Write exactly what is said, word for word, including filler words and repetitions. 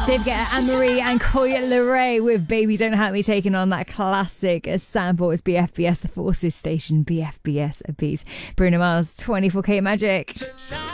Dave Guetta, Anne-Marie and Coi Leray with Baby Don't Hurt Me, taking on that classic sample. It's B F B S, the Forces station, B F B S a piece. Bruno Mars, twenty-four K Magic. Tonight.